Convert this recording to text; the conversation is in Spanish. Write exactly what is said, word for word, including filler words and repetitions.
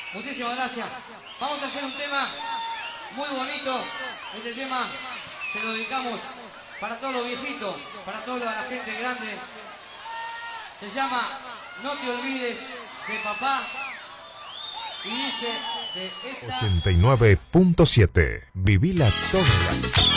Muchísimas gracias. Vamos a hacer un tema muy bonito. Este tema se lo dedicamos para todos los viejitos, para toda la gente grande. Se llama No te olvides de papá. Y dice de esta... ochenta y nueve punto siete. Viví la toda.